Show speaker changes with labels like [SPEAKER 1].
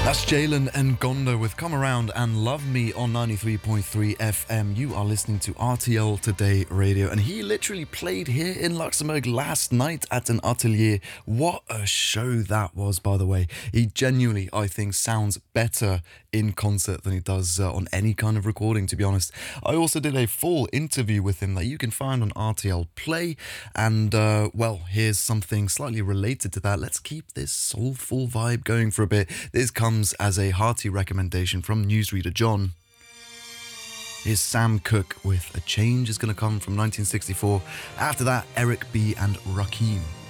[SPEAKER 1] That's Jalen and Gondo with Come Around and Love Me on 93.3 FM. You are listening to RTL Today Radio, and he literally played here in Luxembourg last night at an atelier. What a show that was, by the way. He genuinely, I think, sounds better in concert than he does on any kind of recording, to be honest. I also did a full interview with him that you can find on RTL Play, and well, here's something slightly related to that. Let's keep this soulful vibe going for a bit. This comes as a hearty recommendation from newsreader John. Here's Sam Cooke with A Change Is Gonna Come from 1964. After that, Eric B and Rakim.